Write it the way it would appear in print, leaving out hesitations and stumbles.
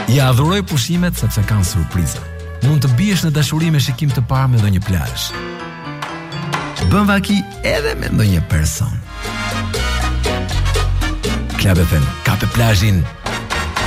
Ja adhuroj pushimet sepse kanë surpriza. Mund të biesh në dashuri me shikim të parë me ndonjë plazh. Bën vaki edhe me ndonjë person. Club FM ka pe plazhin